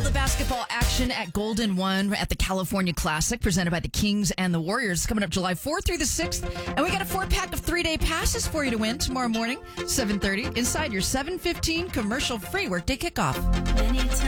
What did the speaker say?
the basketball action at Golden One at the California Classic, presented by the Kings and the Warriors, coming up July 4th through the 6th. And we got a 4-pack of 3-day passes for you to win tomorrow morning, 7:30, inside your 7:15 commercial-free workday kickoff.